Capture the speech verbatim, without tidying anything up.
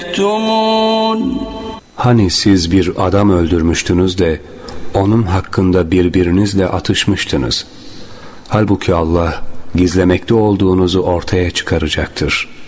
Hani siz bir adam öldürmüştünüz de onun hakkında birbirinizle atışmıştınız. Halbuki Allah gizlemekte olduğunuzu ortaya çıkaracaktır.